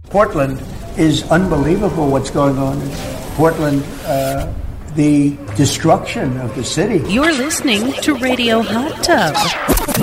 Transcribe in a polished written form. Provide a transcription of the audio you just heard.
Portland is unbelievable what's going on in Portland. The destruction of the city. You're listening to Radio Hot Tub.